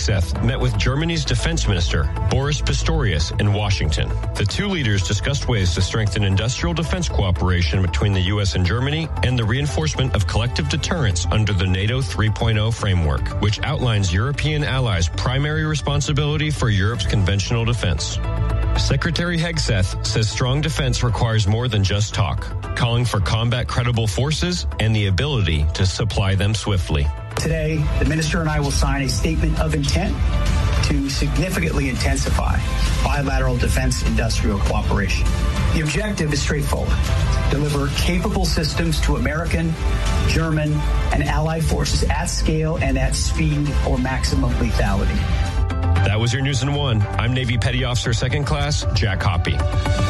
Hegseth met with Germany's defense minister, Boris Pistorius, in Washington. The two leaders discussed ways to strengthen industrial defense cooperation between the U.S. and Germany and the reinforcement of collective deterrence under the NATO 3.0 framework, which outlines European allies' primary responsibility for Europe's conventional defense. Secretary Hegseth says strong defense requires more than just talk, calling for combat credible forces and the ability to supply them swiftly. Today, the minister and I will sign a statement of intent to significantly intensify bilateral defense industrial cooperation. The objective is straightforward: deliver capable systems to American, German, and allied forces at scale and at speed or maximum lethality. That was your News in One. I'm Navy Petty Officer Second Class Jack Hoppy.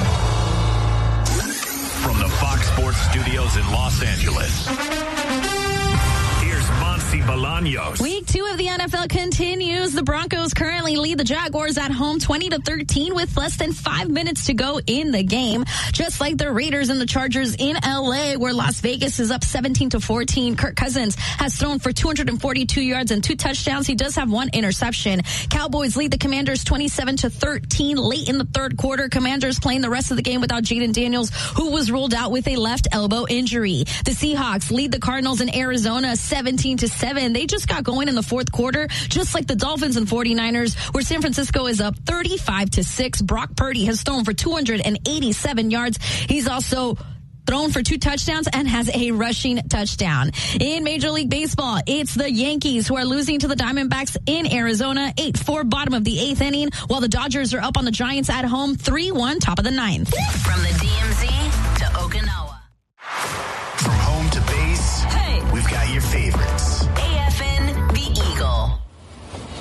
From the Fox Sports Studios in Los Angeles, here's Monsi Bolaños. Week 2 of the NFL continues. The Broncos currently lead the Jaguars at home 20-13 with less than 5 minutes to go in the game. Just like the Raiders and the Chargers in LA, where Las Vegas is up 17-14. Kirk Cousins has thrown for 242 yards and 2 touchdowns. He does have 1 interception. Cowboys lead the Commanders 27-13 late in the third quarter. Commanders playing the rest of the game without Jaden Daniels, who was ruled out with a left elbow injury. The Seahawks lead the Cardinals in Arizona 17-7. They just got going in the fourth quarter, just like the Dolphins and 49ers, where San Francisco is up 35-6. Brock Purdy has thrown for 287 yards. He's also thrown for 2 touchdowns and has a rushing touchdown. In Major League Baseball, it's the Yankees who are losing to the Diamondbacks in Arizona 8-4, bottom of the 8th inning, while the Dodgers are up on the Giants at home 3-1, top of the 9th. From the DMZ